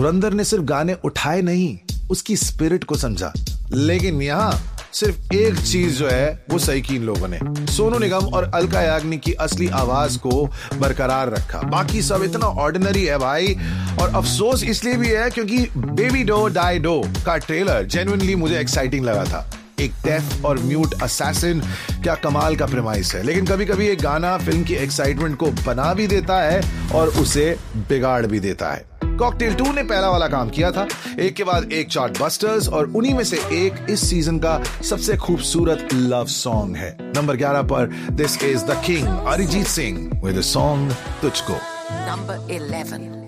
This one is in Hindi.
धुरंधर ने सिर्फ गाने उठाए नहीं, उसकी स्पिरिट को समझा। लेकिन यहाँ सिर्फ एक चीज जो है वो सही की इन लोगों ने, सोनू निगम और अलका याग्निक की असली आवाज को बरकरार रखा। बाकी सब इतना ऑर्डिनरी है भाई, और अफसोस इसलिए भी है क्योंकि बेबी डो डाई डो का ट्रेलर जेन्युइनली मुझे एक्साइटिंग लगा था। एक डेफ और म्यूट असैसिन, क्या कमाल का प्रेमाइस है। लेकिन कभी कभी एक गाना फिल्म की एक्साइटमेंट को बना भी देता है और उसे बिगाड़ भी देता है। कॉकटेल 2 ने पहला वाला काम किया था, एक के बाद एक चार्ट बस्टर्स, और उन्हीं में से एक इस सीजन का सबसे खूबसूरत लव सॉन्ग है। नंबर 11 पर this is the king Arijit Singh with the song तुझको। नंबर 11।